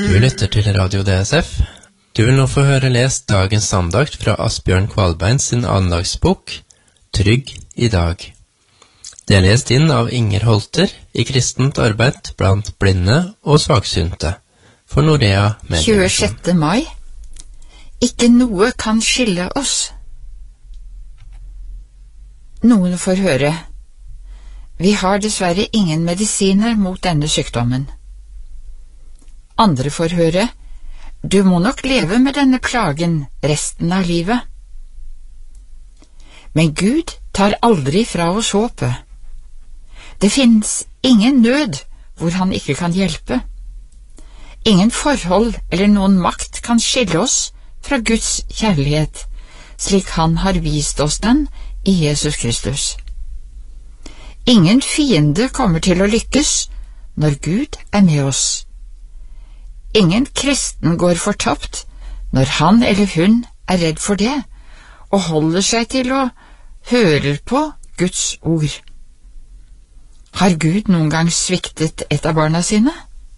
Du lytter til Radio DSF. Du vil nå få høre lest dagens andakt fra Asbjørn Kvalbein sin andagsbok, Trygg i dag. Det er lest inn av Inger Holter i kristent arbeid blant blinde og svaksynte for Norea Medier. 26. mai. Ikke noe kan skille oss. Noen får høre: vi har dessverre ingen medisiner mot denne sykdommen. Andre får høre: du må nok leve med denne plagen resten av livet. Men Gud tar aldri fra oss håpet. Det finnes ingen nød hvor han ikke kan hjelpe. Ingen forhold eller noen makt kan skille oss fra Guds kjærlighet, slik han har vist oss den i Jesus Kristus. Ingen fiende kommer til å lykkes når Gud er med oss. Ingen kristen går fortapt når han eller hun er redd for det, og holder seg til å høre på Guds ord. Har Gud noen gang sviktet et av barna sine?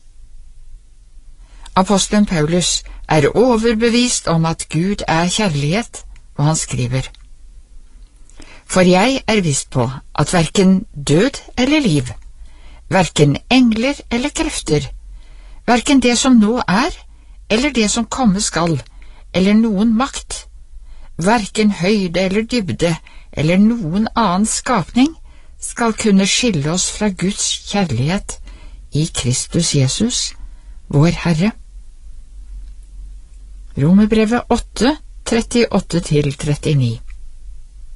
Apostelen Paulus er overbevist om at Gud er kjærlighet, og han skriver: for jeg er visst på at hverken død eller liv, hverken engler eller krefter, hverken det som nå er, eller det som komme skal, eller noen makt, hverken høyde eller dybde, eller noen annen skapning, skal kunne skille oss fra Guds kjærlighet i Kristus Jesus, vår Herre. Romerbrevet 8, 38-39.